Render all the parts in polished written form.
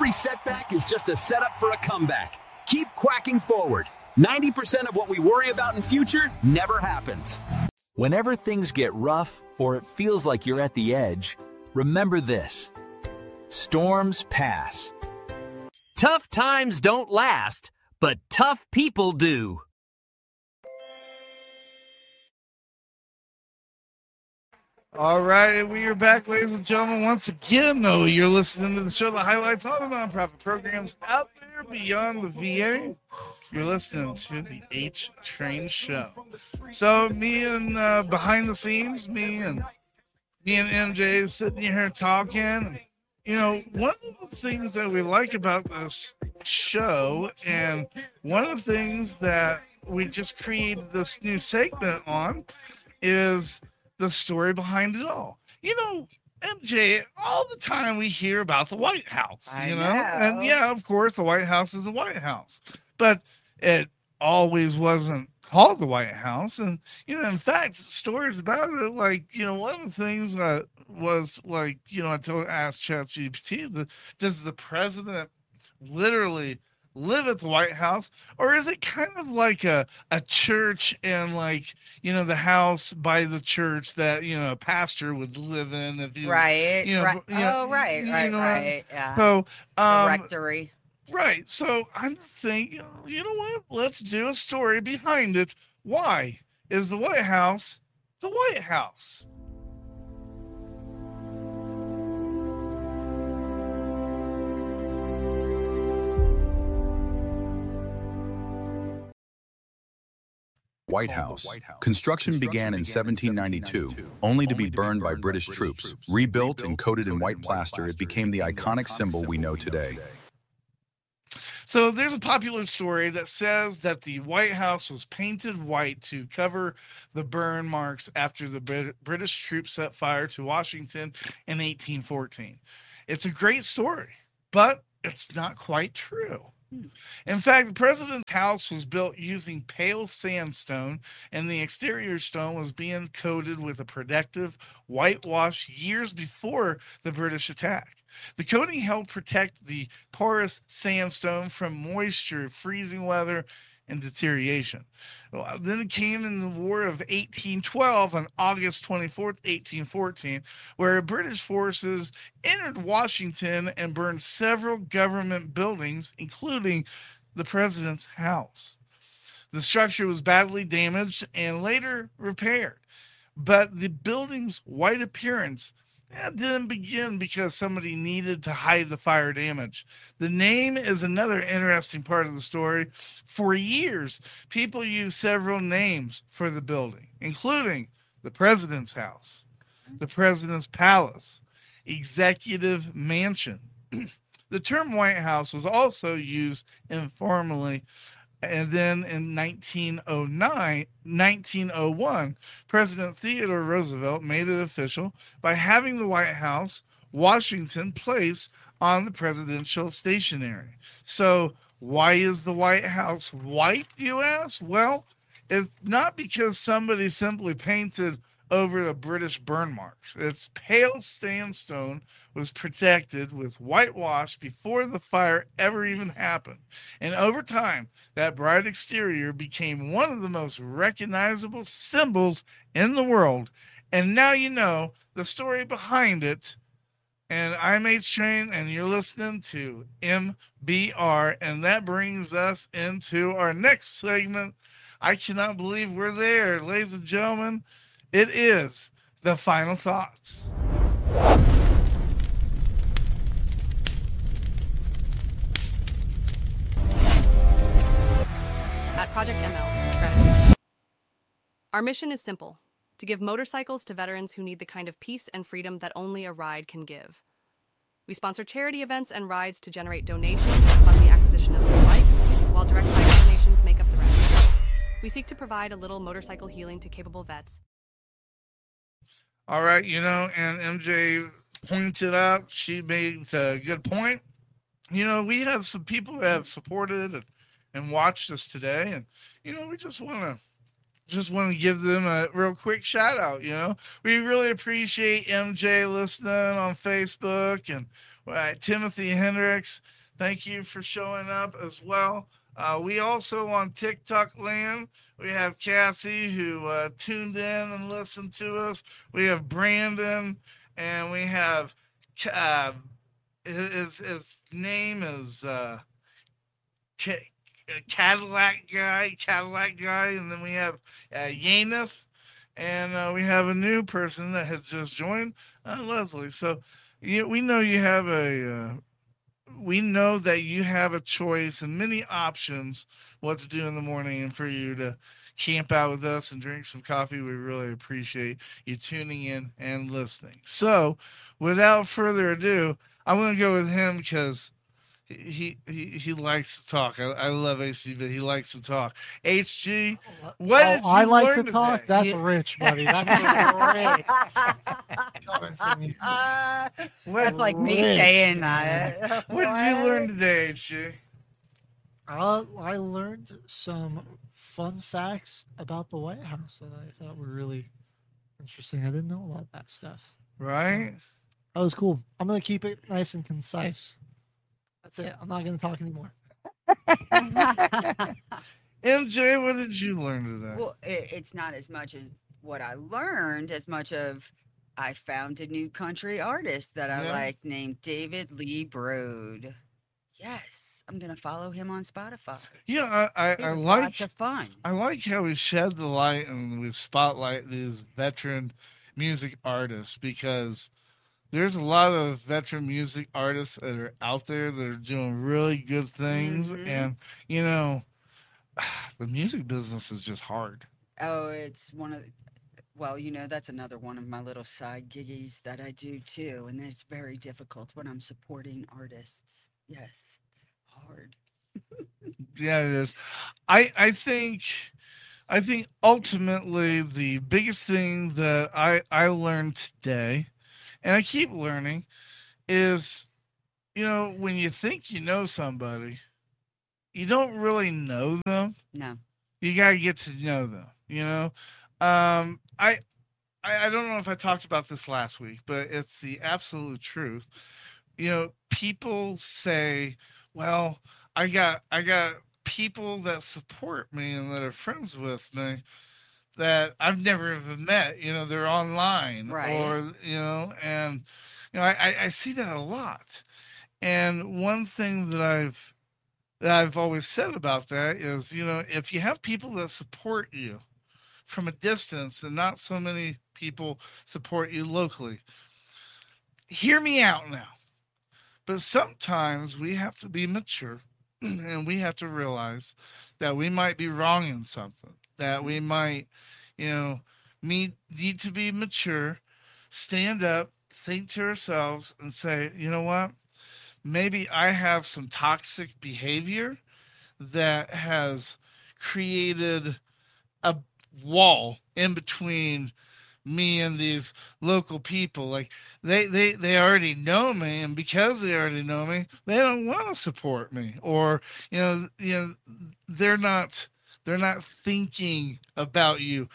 Every setback is just a setup for a comeback. Keep quacking forward. 90% of what we worry about in future never happens. Whenever things get rough or it feels like you're at the edge, remember this: storms pass. Tough times don't last, but tough people do. All right, we are back, ladies and gentlemen. Once again, though, you're listening to the show that highlights all the nonprofit programs out there beyond the VA. You're listening to the H Train Show. So, me and behind the scenes, me and MJ sitting here talking. You know, one of the things that we like about this show, and one of the things that we just created this new segment on, is the story behind it all. You know, MJ, all the time we hear about the White House, you know? And yeah, of course, the White House is the White House, but it always wasn't called the White House. And, you know, in fact, stories about it, like, you know, one of the things that was like, you know, I asked ChatGPT, does the president literally live at the White House, or is it kind of like a church and, like, you know, the house by the church that, you know, a pastor would live in if you right, you know, right. You know, Right, yeah. So the rectory. Right. So I'm thinking, you know what? Let's do a story behind it. Why is the White House the White House? White House. Construction began in 1792, only to be burned by British troops. Rebuilt and coated in white plaster, it became the iconic symbol we know today. So there's a popular story that says that the White House was painted white to cover the burn marks after the British troops set fire to Washington in 1814. It's a great story, but it's not quite true. In fact, the president's house was built using pale sandstone, and the exterior stone was being coated with a protective whitewash years before the British attack. The coating helped protect the porous sandstone from moisture, freezing weather, and deterioration. Well, then it came in the War of 1812 on August 24th, 1814, where British forces entered Washington and burned several government buildings, including the president's house. The structure was badly damaged and later repaired, but the building's white appearance didn't begin because somebody needed to hide the fire damage. The name is another interesting part of the story. For years, people used several names for the building, including the president's house, the president's palace, executive mansion. The term White House was also used informally. And then in 1901, President Theodore Roosevelt made it official by having the White House, Washington, placed on the presidential stationery. So why is the White House white, you ask? Well, it's not because somebody simply painted over the British burn marks. Its pale sandstone was protected with whitewash before the fire ever even happened. And over time, that bright exterior became one of the most recognizable symbols in the world. And now you know the story behind it. And I'm H Train, and you're listening to MBR. And that brings us into our next segment. I cannot believe we're there, ladies and gentlemen. It is the final thoughts. At Project ML, strategy. Our mission is simple: to give motorcycles to veterans who need the kind of peace and freedom that only a ride can give. We sponsor charity events and rides to generate donations and fund the acquisition of some bikes, while direct bike donations make up the rest. We seek to provide a little motorcycle healing to capable vets. All right, you know, and MJ pointed out, she made a good point. You know, we have some people that have supported and watched us today, and, you know, we just want to just want to give them a real quick shout out. We really appreciate MJ listening on Facebook, and Timothy Hendricks. Thank you for showing up as well. We also on TikTok land. We have Cassie who tuned in and listened to us. We have Brandon, and we have his name is Cadillac guy, and then we have Yaneth, and we have a new person that has just joined, Leslie. So we know you have we know that you have a choice and many options what to do in the morning, and for you to camp out with us and drink some coffee, we really appreciate you tuning in and listening. So without further ado, I'm going to go with him because he likes to talk. I love AC, but he likes to talk. HG, what did you I like learn to talk. today? That's rich, buddy. That's rich. Coming from you. That's like me Rich. saying that. What did you learn today, HG? I learned some fun facts about the White House that I thought were really interesting. I didn't know a lot of that stuff. Right? That was cool. I'm going to keep it nice and concise. That's it. I'm not going to talk anymore. MJ, what did you learn today? Well, it's not as much as what I learned as much of I found a new country artist that I Yeah. like named David Lee Broad. Yes, I'm gonna follow him on Spotify. Yeah, It I was like lots of fun. I like how we shed the light and we spotlight these veteran music artists, because there's a lot of veteran music artists that are out there that are doing really good things. Mhm. And, the music business is just hard. Oh, it's one of well, that's another one of my little side giggies that I do too, and it's very difficult when I'm supporting artists. Yes, hard. Yeah, it is. I think ultimately the biggest thing that I learned today, and I keep learning, is when you think you know somebody, you don't really know them. No. You gotta get to know them. I don't know if I talked about this last week, but it's the absolute truth. People say, well, I got people that support me and that are friends with me that I've never even met. They're online, Right. or and I see that a lot. And one thing that I've always said about that is, if you have people that support you from a distance and not so many people support you locally, hear me out now. But sometimes we have to be mature and we have to realize that we might be wrong in something, that we might, need to be mature, stand up, think to ourselves and say, you know what? Maybe I have some toxic behavior that has created a wall in between me and these local people. Like they already know me, and because they already know me, they don't want to support me, or they're not thinking about you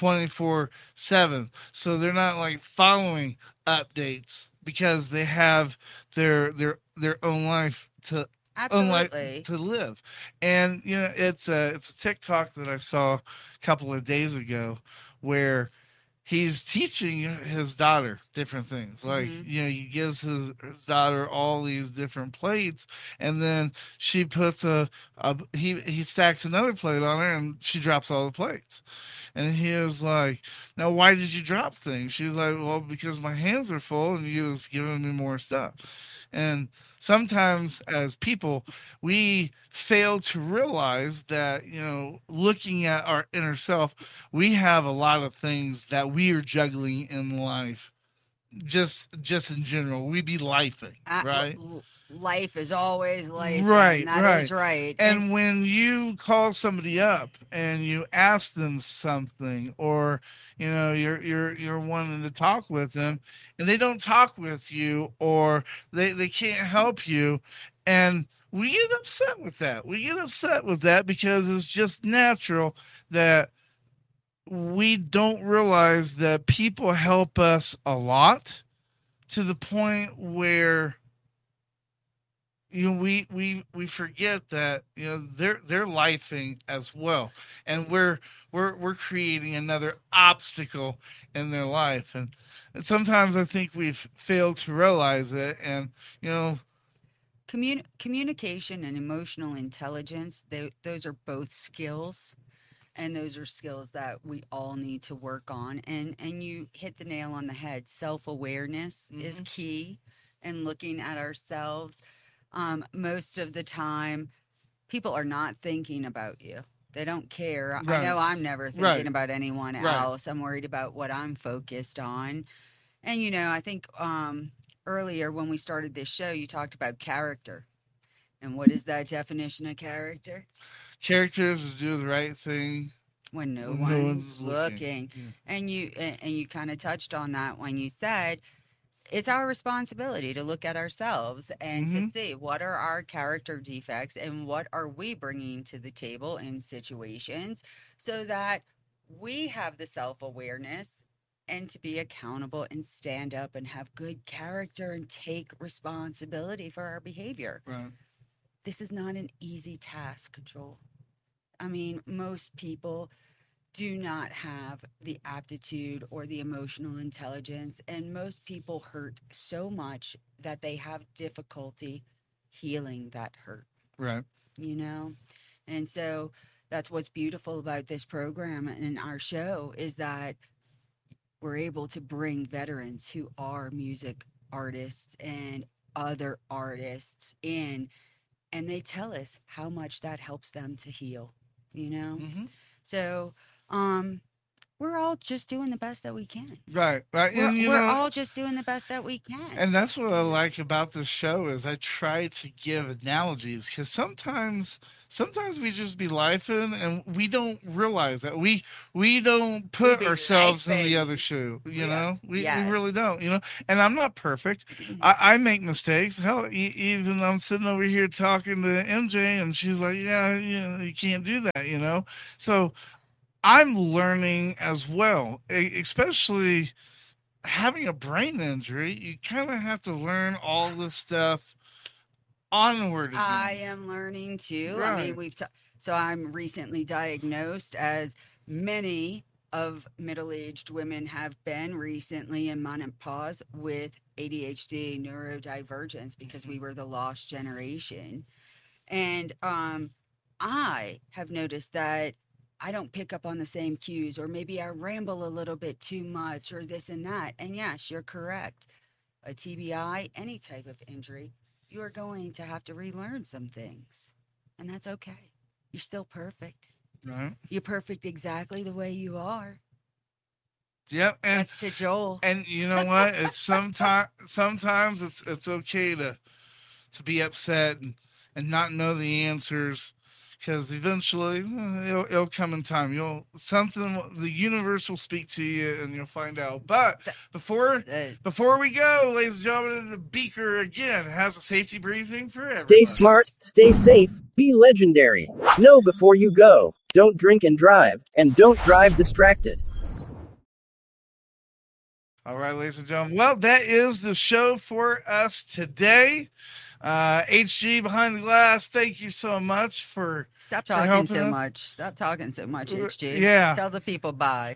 24/7, so they're not like following updates because they have their own life to Absolutely. to live. And it's a TikTok that I saw a couple of days ago where he's teaching his daughter different things. Like, he gives his daughter all these different plates, and then she puts he stacks another plate on her, and she drops all the plates. And he was like, now, why did you drop things? She's like, well, because my hands were full and you was giving me more stuff. And sometimes as people, we fail to realize that, looking at our inner self, we have a lot of things that we are juggling in life. Just in general, we be lifing, right? Life is always life. Right, That is right. And when you call somebody up and you ask them something, or you're wanting to talk with them, and they don't talk with you, or they can't help you, and we get upset with that. We get upset with that because it's just natural that we don't realize that people help us a lot, to the point where we forget that they're lifing as well, and we're creating another obstacle in their life, and sometimes I think we've failed to realize it. And communication and emotional intelligence, those are both skills, and those are skills that we all need to work on. And you hit the nail on the head. Self-awareness is key, and looking at ourselves. Most of the time, people are not thinking about you. They don't care. Right. I know I'm never thinking Right. about anyone Right. else. I'm worried about what I'm focused on. And, I think earlier when we started this show, you talked about character. And what is that definition of character? Character is to do the right thing When no when one's looking. Yeah. And you kind of touched on that when you said it's our responsibility to look at ourselves and to see what are our character defects and what are we bringing to the table in situations, so that we have the self-awareness and to be accountable and stand up and have good character and take responsibility for our behavior. Right. This is not an easy task, Joel. I mean, most people do not have the aptitude or the emotional intelligence, and most people hurt so much that they have difficulty healing that hurt, Right. And so that's what's beautiful about this program and our show, is that we're able to bring veterans who are music artists and other artists in, and they tell us how much that helps them to heal, So, we're all just doing the best that we can. Right. And We're all just doing the best that we can. And that's what I like about this show, is I try to give analogies, because sometimes we just be lifing and we don't realize that we don't put be ourselves in the lifing. other shoe. We Yes. really don't. And I'm not perfect. I make mistakes. Hell, even I'm sitting over here talking to MJ, and she's like, "Yeah, you can't do that." So I'm learning as well, especially having a brain injury. You kind of have to learn all this stuff onward again. I am learning too. I mean, Right. so I'm recently diagnosed, as many of middle-aged women have been recently in menopause, with ADHD, neurodivergence, because we were the lost generation. And I have noticed that I don't pick up on the same cues, or maybe I ramble a little bit too much, or this and that. And yes, you're correct. A TBI, any type of injury, you are going to have to relearn some things. And that's okay. You're still perfect. Right. You're perfect exactly the way you are. Yep. And That's to Joel. and you know what? It's sometimes it's okay to be upset and not know the answers, because eventually it'll come in time. The universe will speak to you, and you'll find out. But before we go, ladies and gentlemen, the Beaker again has a safety briefing for everyone. Stay smart, stay safe, be legendary. Know before you go. Don't drink and drive, and don't drive distracted. All right, ladies and gentlemen. Well, that is the show for us today. HG behind the glass, thank you so much for Stop for talking helping so us. much. Stop talking so much, HG. Yeah. Tell the people bye.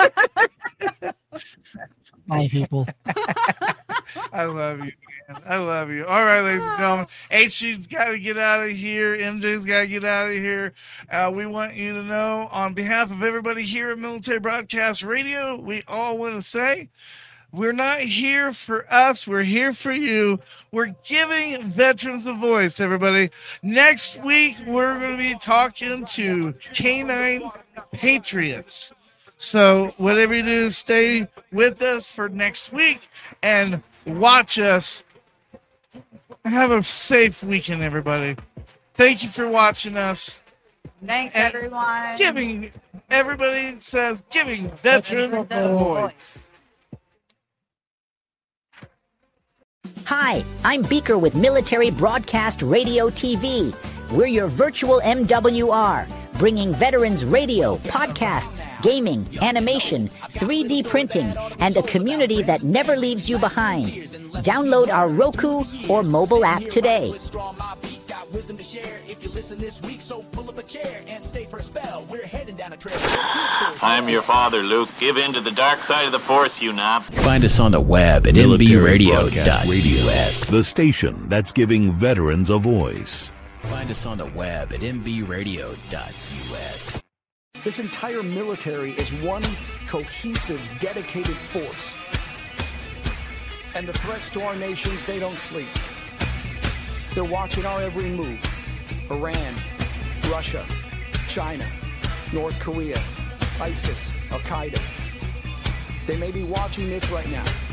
Hi, people. I love you, man. I love you. All right, ladies and gentlemen. HG's got to get out of here. MJ's got to get out of here. We want you to know, on behalf of everybody here at Military Broadcast Radio, we all want to say, we're not here for us. We're here for you. We're giving veterans a voice, everybody. Next week, we're going to be talking to Canine Patriots. So whatever you do, stay with us for next week and watch us. Have a safe weekend, everybody. Thank you for watching us. Thanks, And everyone. Giving veterans a voice. Hi, I'm Beaker with Military Broadcast Radio TV. We're your virtual MWR, bringing veterans radio, podcasts, gaming, animation, 3D printing, and a community that never leaves you behind. Download our Roku or mobile app today. I'm your father, Luke. Give in to the dark side of the Force, you knob. Find us on the web at mbradio.us. The station that's giving veterans a voice. Find us on the web at mbradio.us. This entire military is one cohesive, dedicated force. And the threats to our nations, they don't sleep. They're watching our every move. Iran, Russia, China, North Korea, ISIS, Al-Qaeda. They may be watching this right now.